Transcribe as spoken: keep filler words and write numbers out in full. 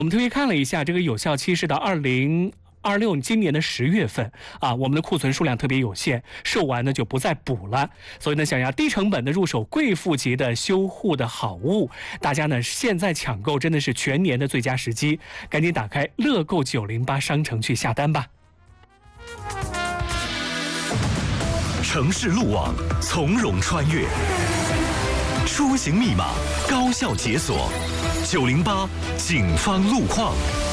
我们特别看了一下，这个有效期是到二零二六今年的十月份啊，我们的库存数量特别有限，售完呢就不再补了。所以呢，想要低成本的入手贵妇级的修护的好物，大家呢现在抢购真的是全年的最佳时机，赶紧打开乐购九零八商城去下单吧。 城市路网从容穿越，出行密码高效解锁，九零八警方路况。